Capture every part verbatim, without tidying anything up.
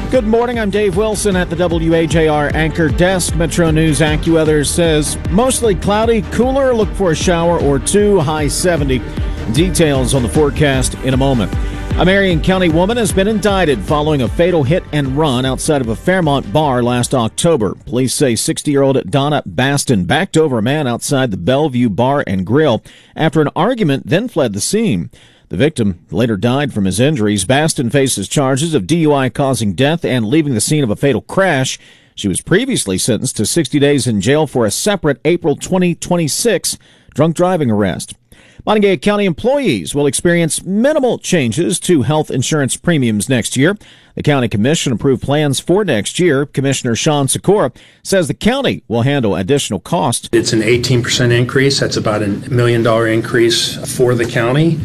Good morning, I'm Dave Wilson at the W A J R Anchor Desk. Metro News AccuWeather says mostly cloudy, cooler, look for a shower or two, high seventy. Details on the forecast in a moment. A Marion County woman has been indicted following a fatal hit and run outside of a Fairmont bar last October. Police say sixty-year-old Donna Baston backed over a man outside the Bellevue Bar and Grill after an argument, then fled the scene. The victim later died from his injuries. Baston faces charges of D U I causing death and leaving the scene of a fatal crash. She was previously sentenced to sixty days in jail for a separate April twenty twenty-six drunk driving arrest. Montague County employees will experience minimal changes to health insurance premiums next year. The county commission approved plans for next year. Commissioner Sean Sikora says the county will handle additional costs. It's an eighteen percent increase. That's about a million dollar increase for the county.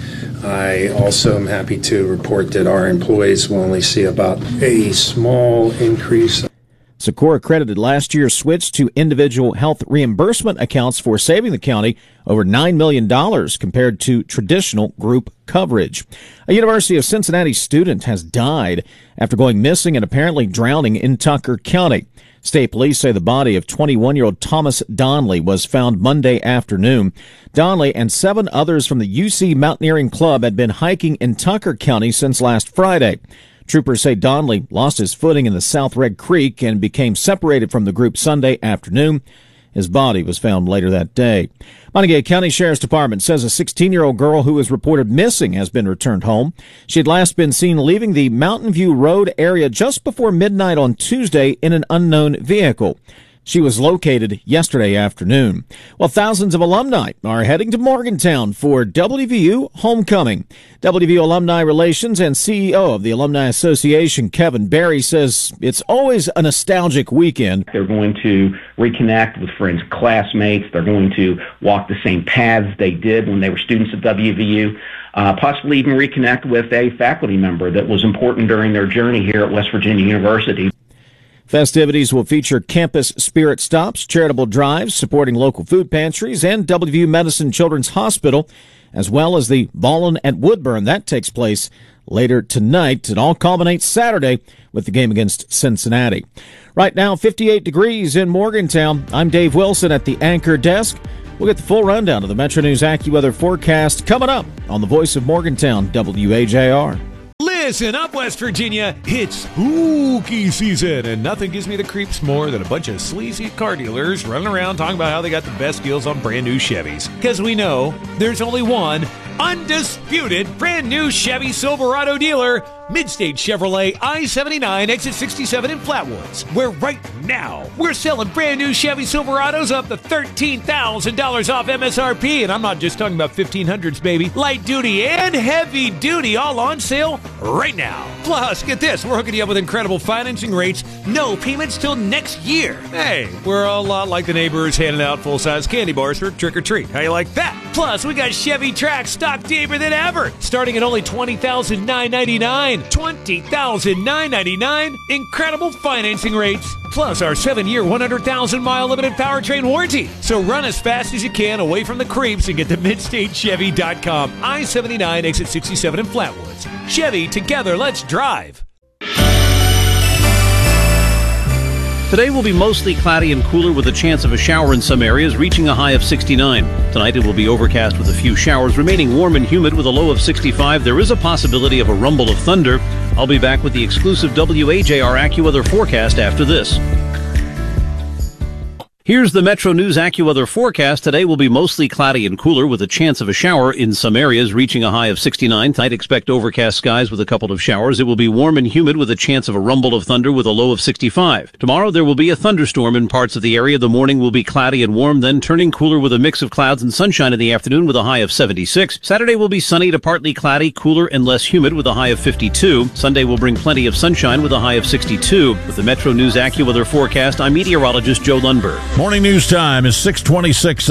I also am happy to report that our employees will only see about a small increase. Sikora credited last year's switch to individual health reimbursement accounts for saving the county over nine million dollars compared to traditional group coverage. A University of Cincinnati student has died after going missing and apparently drowning in Tucker County. State police say the body of twenty-one-year-old Thomas Donnelly was found Monday afternoon. Donnelly and seven others from the U C Mountaineering Club had been hiking in Tucker County since last Friday. Troopers say Donnelly lost his footing in the South Red Creek and became separated from the group Sunday afternoon. His body was found later that day. Montague County Sheriff's Department says a sixteen-year-old girl who was reported missing has been returned home. She had last been seen leaving the Mountain View Road area just before midnight on Tuesday in an unknown vehicle. She was located yesterday afternoon. Well, thousands of alumni are heading to Morgantown for W V U Homecoming. W V U Alumni Relations and C E O of the Alumni Association, Kevin Berry, says it's always a nostalgic weekend. They're going to reconnect with friends, classmates. They're going to walk the same paths they did when they were students at W V U. Uh, possibly even reconnect with a faculty member that was important during their journey here at West Virginia University. Festivities will feature campus spirit stops, charitable drives supporting local food pantries, and W V U Medicine Children's Hospital, as well as the Ballin' at Woodburn. That takes place later tonight. It all culminates Saturday with the game against Cincinnati. Right now, fifty-eight degrees in Morgantown. I'm Dave Wilson at the Anchor Desk. We'll get the full rundown of the Metro News AccuWeather forecast coming up on the Voice of Morgantown, W A J R. Listen up, West Virginia. It's spooky season, and nothing gives me the creeps more than a bunch of sleazy car dealers running around talking about how they got the best deals on brand new Chevys. Because we know there's only one undisputed brand new Chevy Silverado dealer, Midstate Chevrolet I seventy-nine, exit sixty-seven in Flatwoods, where right now we're selling brand new Chevy Silverados up to thirteen thousand dollars off M S R P. And I'm not just talking about fifteen hundreds, baby. Light duty and heavy duty all on sale right now. Plus, get this, we're hooking you up with incredible financing rates, no payments till next year. Hey, we're a lot like the neighbors handing out full-size candy bars for trick-or-treat. How you like that? Plus, we got Chevy Trax stock deeper than ever, starting at only twenty thousand nine hundred ninety-nine dollars. twenty thousand nine hundred ninety-nine dollars. Incredible financing rates. Plus our seven-year, one hundred thousand mile limited powertrain warranty. So run as fast as you can away from the creeps and get to midstate chevy dot com. I seventy-nine, exit sixty-seven in Flatwoods. Chevy, together, let's drive. Today will be mostly cloudy and cooler with a chance of a shower in some areas, reaching a high of sixty-nine. Tonight it will be overcast with a few showers, remaining warm and humid with a low of sixty-five. There is a possibility of a rumble of thunder. I'll be back with the exclusive W A J R AccuWeather forecast after this. Here's the Metro News AccuWeather forecast. Today will be mostly cloudy and cooler with a chance of a shower in some areas, reaching a high of sixty-nine. Tonight expect overcast skies with a couple of showers. It will be warm and humid with a chance of a rumble of thunder with a low of sixty-five. Tomorrow there will be a thunderstorm in parts of the area. The morning will be cloudy and warm, then turning cooler with a mix of clouds and sunshine in the afternoon with a high of seventy-six. Saturday will be sunny to partly cloudy, cooler and less humid with a high of fifty-two. Sunday will bring plenty of sunshine with a high of sixty-two. With the Metro News AccuWeather forecast, I'm meteorologist Joe Lundberg. Morning news time is six twenty-six.